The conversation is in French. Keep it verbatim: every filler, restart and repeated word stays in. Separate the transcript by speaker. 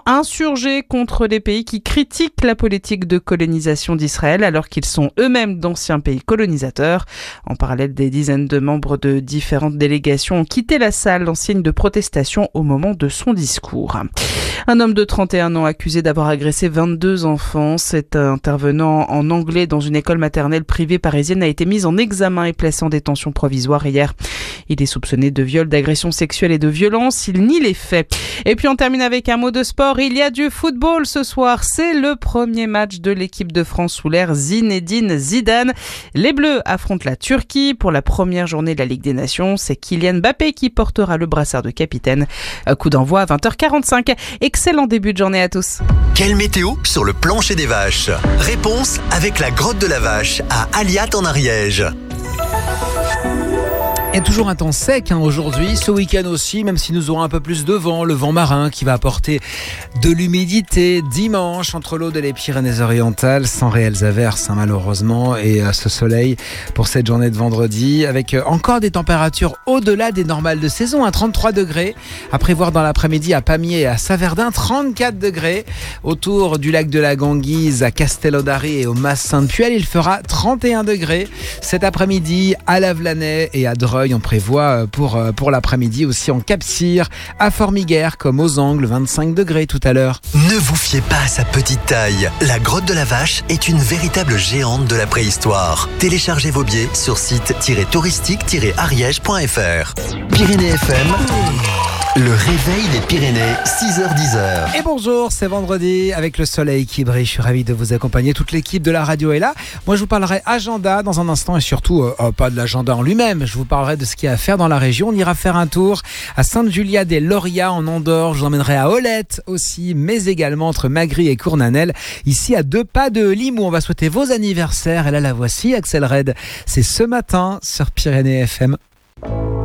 Speaker 1: prétendument insurgés contre les pays qui critiquent la politique de colonisation d'Israël alors qu'ils sont eux-mêmes d'anciens pays colonisateurs. En parallèle, des dizaines de membres de différentes délégations ont quitté la salle en signe de protestation au moment de son discours. Un homme de trente et un ans accusé d'avoir agressé vingt-deux enfants. Cet intervenant en anglais dans une école maternelle privée parisienne a été mis en examen et placé en détention provisoire hier. Il est soupçonné de viol, d'agression sexuelle et de violence. Il nie les faits. Et puis on termine avec un mot de sport. Il y a du football ce soir. C'est le premier match de l'équipe de France sous l'ère Zinedine Zidane. Les Bleus affrontent la Turquie pour la première journée de la Ligue des Nations. C'est Kylian Mbappé qui portera le brassard de capitaine. Coup d'envoi à vingt heures quarante-cinq. Excellent début de journée à tous.
Speaker 2: Quelle météo sur le plancher des vaches? Réponse avec la grotte de la Vache à Aliat en Ariège.
Speaker 3: Il y a toujours un temps sec hein, aujourd'hui, ce week-end aussi, même si nous aurons un peu plus de vent, le vent marin qui va apporter de l'humidité dimanche entre l'Aude et les Pyrénées-Orientales, sans réelles averses hein, malheureusement, et euh, ce soleil pour cette journée de vendredi, avec euh, encore des températures au-delà des normales de saison, hein, trente-trois degrés, à prévoir dans l'après-midi à Pamiers et à Saverdin, trente-quatre degrés, autour du lac de la Ganguise, à Castelnaudary et au Mas Sainte-Puelle, il fera trente et un degrés cet après-midi à Lavelanet et à Dreux. On prévoit pour, pour l'après-midi aussi en Cap-Cyr, à Formiguères comme aux Angles, vingt-cinq degrés tout à l'heure.
Speaker 2: Ne vous fiez pas à sa petite taille. La grotte de la Vache est une véritable géante de la préhistoire. Téléchargez vos billets sur site touristique tiret ariège point f r. Pyrénées F M, le réveil des Pyrénées, six heures dix.
Speaker 3: Et bonjour, c'est vendredi avec le soleil qui brille. Je suis ravi de vous accompagner. Toute l'équipe de la radio est là. Moi, je vous parlerai agenda dans un instant et surtout, euh, pas de l'agenda en lui-même. Je vous parlerai de ce qu'il y a à faire dans la région. On ira faire un tour à Sainte-Julia-des-Lauria en Andorre. Je vous emmènerai à Olette aussi, mais également entre Magry et Cournanel. Ici, à deux pas de Limoux. On va souhaiter vos anniversaires. Et là, la voici, Axel Red. C'est ce matin sur Pyrénées F M.